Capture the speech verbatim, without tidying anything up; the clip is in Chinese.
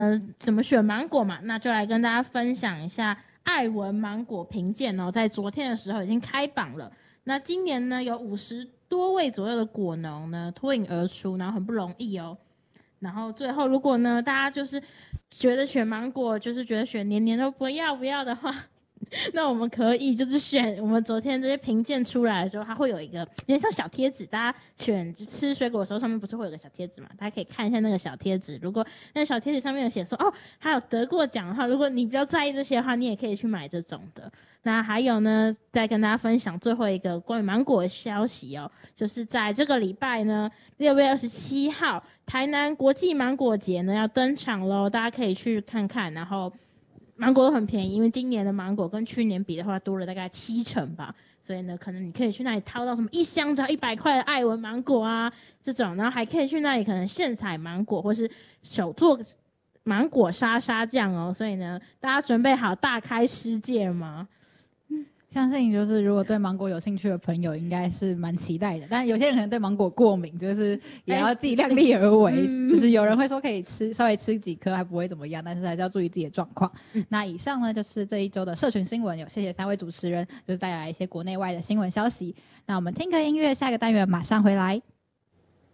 呃怎么选芒果嘛，那就来跟大家分享一下爱文芒果评鉴哦，在昨天的时候已经开榜了。那今年呢，有五十多位左右的果农呢脱颖而出，然后很不容易哦。然后最后，如果呢大家就是觉得选芒果，就是觉得选年年都不要不要的话，那我们可以就是选我们昨天这些评鉴出来的时候，它会有一个有点像小贴纸，大家选吃水果的时候上面不是会有个小贴纸嘛？大家可以看一下那个小贴纸，如果那个小贴纸上面有写说哦，他有得过奖的话，如果你比较在意这些的话，你也可以去买这种的。那还有呢，再跟大家分享最后一个关于芒果的消息哦，就是在这个礼拜呢，六月二十七号，台南国际芒果节呢要登场咯，大家可以去看看，然后芒果都很便宜，因为今年的芒果跟去年比的话多了大概七成吧，所以呢，可能你可以去那里掏到什么一箱只要一百块的爱文芒果啊这种，然后还可以去那里可能现采芒果或是手做芒果沙沙酱哦，所以呢，大家准备好大开世界吗？ 相信就是如果对芒果有兴趣的朋友，应该是蛮期待的。但有些人可能对芒果过敏，就是也要自己量力而为。欸嗯、就是有人会说可以吃，稍微吃几颗还不会怎么样，但是还是要注意自己的状况。嗯、那以上呢就是这一周的社群新闻，有谢谢三位主持人，就是带来一些国内外的新闻消息。那我们听个音乐，下一个单元马上回来。